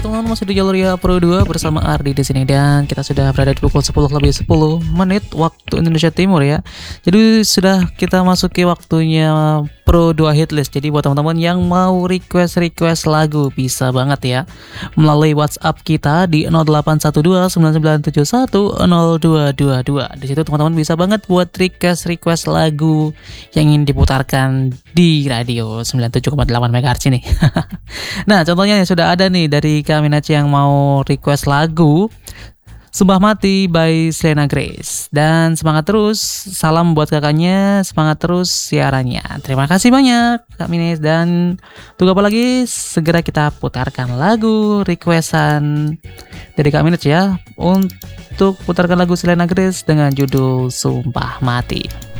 teman-teman, masih di jalur ya Pro 2 bersama Ardi di sini, dan kita sudah berada di pukul 10:10 waktu Indonesia Timur ya. Jadi sudah kita masuki waktunya Pro 2 Hitlist. Jadi buat teman-teman yang mau request lagu bisa banget ya melalui WhatsApp kita di 081299710222. Di situ teman-teman bisa banget buat request lagu yang ingin diputarkan di radio 97,8 MHz ini. Nah, contohnya sudah ada nih dari Kak Minaci yang mau request lagu Sumpah Mati by Selena Grace. Dan semangat terus, salam buat kakaknya, semangat terus siarannya. Terima kasih banyak Kak Minis. Dan tunggu apa lagi, segera kita putarkan lagu requestan dari Kak Minis ya, untuk putarkan lagu Selena Grace dengan judul Sumpah Mati.